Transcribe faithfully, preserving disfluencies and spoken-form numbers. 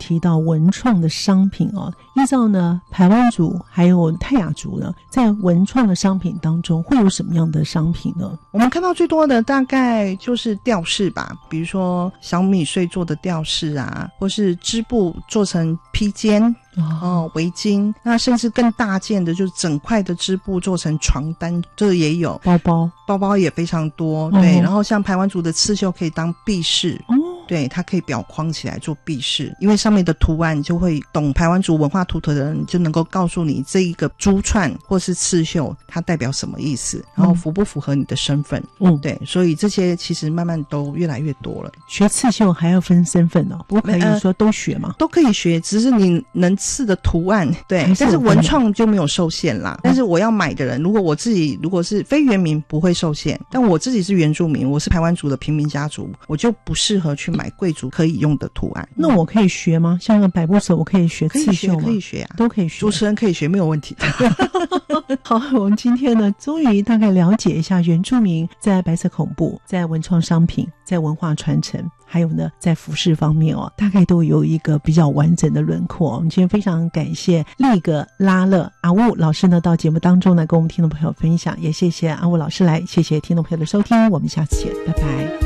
提到文创的商品哦，依照呢排湾族还有泰雅族呢，在文创的商品当中会有什么样的商品呢？ 我们看到最多的大概就是吊饰吧，比如说小米穗做的吊饰啊，或是织布做成披肩哦，围巾，那甚至更大件的就是整块的织布做成床单，这个也有。 包包包包也非常多，对、哦、然后像排湾族的刺绣可以当壁饰哦，对，它可以裱框起来做壁饰，因为上面的图案就会懂排湾族文化图腾的人就能够告诉你这一个珠串或是刺绣它代表什么意思，然后符不符合你的身份。嗯，对，所以这些其实慢慢都越来越多了。 学刺绣还要分身份哦，不可以说都学吗？ 呃、都可以学，只是你能刺的图案，对，但是文创就没有受限啦。但是我要买的人，如果我自己如果是非原民不会受限，但我自己是原住民，我是排湾族的平民家族，我就不适合去买贵族可以用的图案。 那我可以学吗？像个百步手我可以学刺绣吗？ 可以学，可以学啊， 都可以学。 主持人可以学，没有问题的。 好，我们今天呢终于大概了解一下原住民在白色恐怖、在文创商品、在文化传承，还有呢在服饰方面哦，大概都有一个比较完整的轮廓。我们今天非常感谢利格拉勒阿雾老师呢到节目当中呢跟我们听众朋友分享，也谢谢阿雾老师来，谢谢听众朋友的收听，我们下次见，拜拜。